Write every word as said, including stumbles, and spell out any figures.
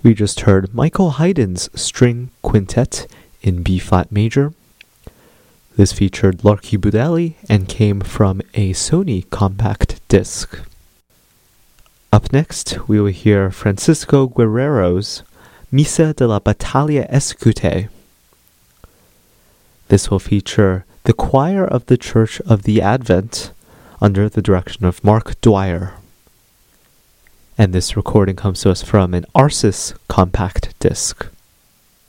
We just heard Michael Haydn's String Quintet in B-flat major. This featured Larky Budali and came from a Sony compact disc. Up next, we will hear Francisco Guerrero's Misa de la Battaglia Escute. This will feature the choir of the Church of the Advent under the direction of Mark Dwyer. And this recording comes to us from an Arsis compact disc.